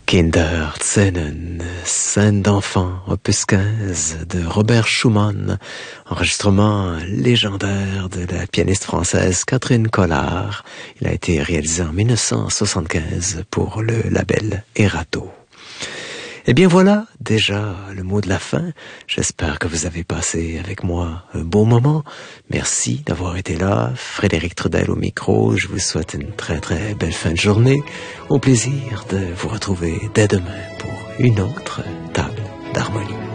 Kinderzenen, scène d'enfant, opus 15 de Robert Schumann, enregistrement légendaire de la pianiste française Catherine Collard. Il a été réalisé en 1975 pour le label Erato. Eh bien voilà, déjà le mot de la fin. J'espère que vous avez passé avec moi un beau moment. Merci d'avoir été là. Frédéric Trudel au micro. Je vous souhaite une très très belle fin de journée. Au plaisir de vous retrouver dès demain pour une autre table d'harmonie.